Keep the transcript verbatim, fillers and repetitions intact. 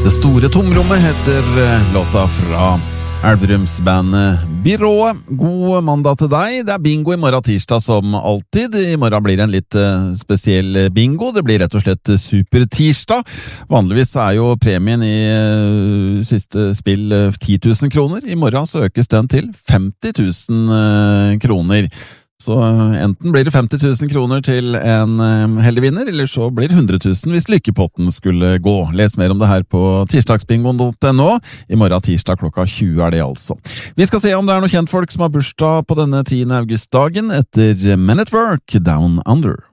Det store tomrommet heter eh, låta fra Elverumsbandet Byrået. God mandag til deg. Det er bingo i morgen tirsdag som alltid. I morgen blir det en litt uh, spesiell bingo. Det blir rett og slett super tirsdag. Vanligvis er jo premien i uh, siste spill uh, ti tusen kroner. I morgen så økes den til femti tusen uh, kroner. Så enten blir det femti tusen kroner til en um, heldig vinner, eller så blir det hundre tusen hvis lykkepotten skulle gå. Les mer om det her på tirsdagsbingoen punktum no. I morgen tirsdag klokka tjue er det altså. Vi skal se om det er noen kjentfolk som har bursdag på denne tiende august-dagen etter Men at Work Down Under.